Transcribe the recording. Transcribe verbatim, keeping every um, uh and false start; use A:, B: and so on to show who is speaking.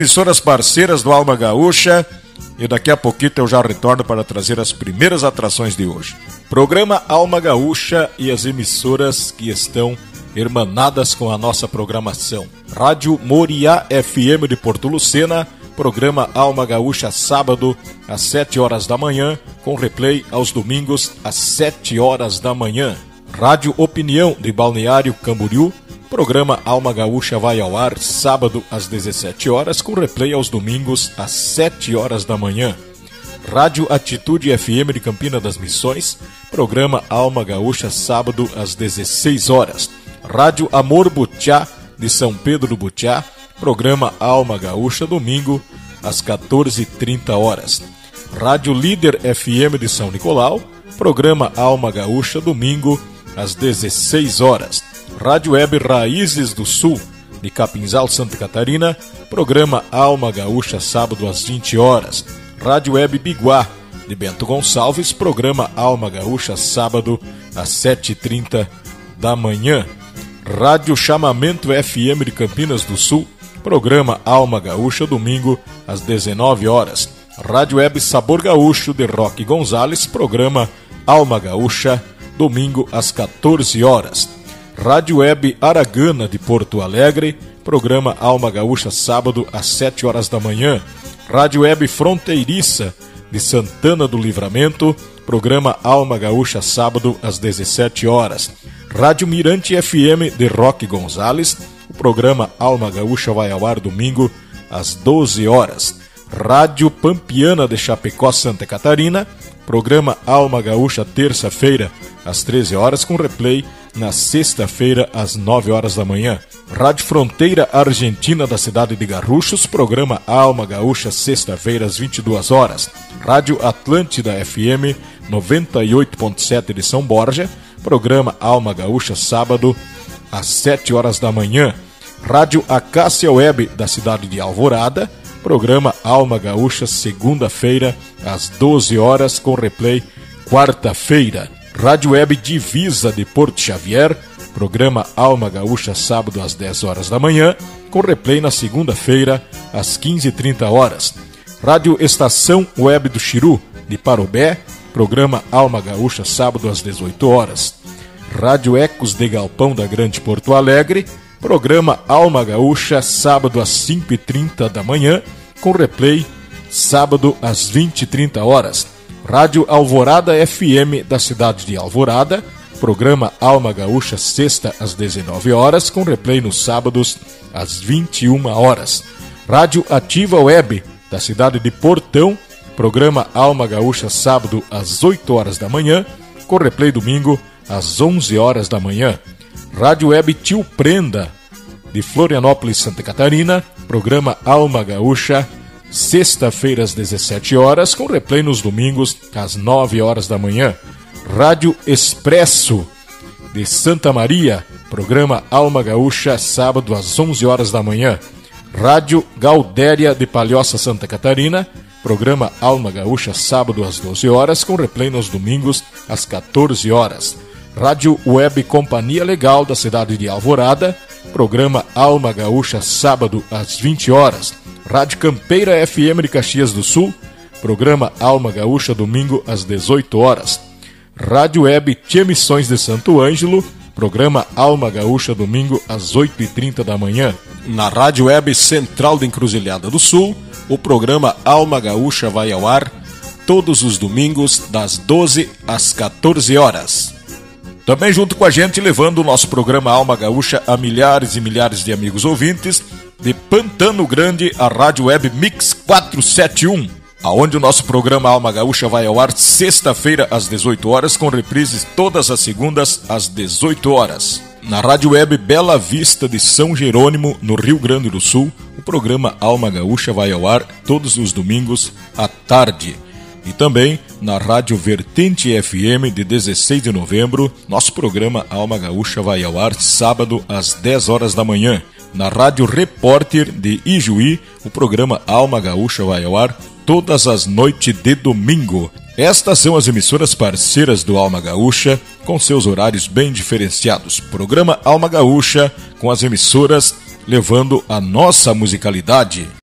A: Emissoras parceiras do Alma Gaúcha, e daqui a pouquinho eu já retorno para trazer as primeiras atrações de hoje. Programa Alma Gaúcha e as emissoras que estão hermanadas com a nossa programação. Rádio Moriá F M de Porto Lucena, programa Alma Gaúcha sábado às sete horas da manhã, com replay aos domingos às sete horas da manhã. Rádio Opinião de Balneário Camboriú, programa Alma Gaúcha vai ao ar sábado às dezessete horas, com replay aos domingos às sete horas da manhã. Rádio Atitude F M de Campina das Missões, programa Alma Gaúcha sábado às dezesseis horas. Rádio Amor Butiá de São Pedro do Butiá, programa Alma Gaúcha domingo às quatorze e trinta horas. Rádio Líder F M de São Nicolau, programa Alma Gaúcha domingo às dezesseis horas. Rádio Web Raízes do Sul, de Capinzal, Santa Catarina, programa Alma Gaúcha, sábado às vinte horas. Rádio Web Biguá, de Bento Gonçalves, programa Alma Gaúcha, sábado às sete e trinta da manhã. Rádio Chamamento F M de Campinas do Sul, programa Alma Gaúcha, domingo às dezenove horas. Rádio Web Sabor Gaúcho, de Roque Gonzalez, programa Alma Gaúcha, domingo às quatorze horas. Rádio Web Aragana de Porto Alegre, programa Alma Gaúcha sábado às sete horas da manhã. Rádio Web Fronteiriça de Santana do Livramento, programa Alma Gaúcha sábado às dezessete horas. Rádio Mirante F M de Roque Gonzalez, o programa Alma Gaúcha vai ao ar domingo às doze horas. Rádio Pampiana de Chapecó, Santa Catarina, programa Alma Gaúcha terça-feira às treze horas, com replay na sexta-feira às nove horas da manhã. Rádio Fronteira Argentina da cidade de Garruchos, programa Alma Gaúcha sexta-feira às vinte e duas horas. Rádio Atlântida F M noventa e oito ponto sete de São Borja, programa Alma Gaúcha sábado às sete horas da manhã. Rádio Acácia Web da cidade de Alvorada, programa Alma Gaúcha segunda-feira às doze horas, com replay quarta-feira. Rádio Web Divisa de Porto Xavier, programa Alma Gaúcha sábado às dez horas da manhã, com replay na segunda-feira às quinze e trinta horas. Rádio Estação Web do Xiru de Parobé, programa Alma Gaúcha sábado às dezoito horas. Rádio Ecos de Galpão da Grande Porto Alegre, programa Alma Gaúcha sábado às cinco e trinta da manhã, com replay sábado às vinte e trinta horas. Rádio Alvorada F M da cidade de Alvorada, programa Alma Gaúcha sexta às dezenove horas, com replay nos sábados às vinte e uma horas. Rádio Ativa Web da cidade de Portão, programa Alma Gaúcha sábado às oito horas da manhã, com replay domingo às onze horas da manhã. Rádio Web Tio Prenda de Florianópolis, Santa Catarina, programa Alma Gaúcha sexta-feira às dezessete horas, com replay nos domingos às nove horas da manhã. Rádio Expresso de Santa Maria, programa Alma Gaúcha sábado às onze horas da manhã. Rádio Gaudéria de Palhoça, Santa Catarina, programa Alma Gaúcha sábado às doze horas, com replay nos domingos às quatorze horas. Rádio Web Companhia Legal da cidade de Alvorada, programa Alma Gaúcha sábado às vinte horas. Rádio Campeira F M de Caxias do Sul, programa Alma Gaúcha domingo às dezoito horas. Rádio Web Tia Missões de Santo Ângelo, programa Alma Gaúcha domingo às oito e trinta da manhã. Na Rádio Web Central da Encruzilhada do Sul, o programa Alma Gaúcha vai ao ar todos os domingos das doze às quatorze horas. Também junto com a gente, levando o nosso programa Alma Gaúcha a milhares e milhares de amigos ouvintes, de Pantano Grande, a Rádio Web Mix quatrocentos e setenta e um, aonde o nosso programa Alma Gaúcha vai ao ar sexta-feira às dezoito horas, com reprises todas as segundas às dezoito horas. Na Rádio Web Bela Vista de São Jerônimo, no Rio Grande do Sul, o programa Alma Gaúcha vai ao ar todos os domingos à tarde. E também na Rádio Vertente F M de dezesseis de novembro, nosso programa Alma Gaúcha vai ao ar sábado às dez horas da manhã. Na Rádio Repórter de Ijuí, o programa Alma Gaúcha vai ao ar todas as noites de domingo. Estas são as emissoras parceiras do Alma Gaúcha, com seus horários bem diferenciados. Programa Alma Gaúcha, com as emissoras levando a nossa musicalidade.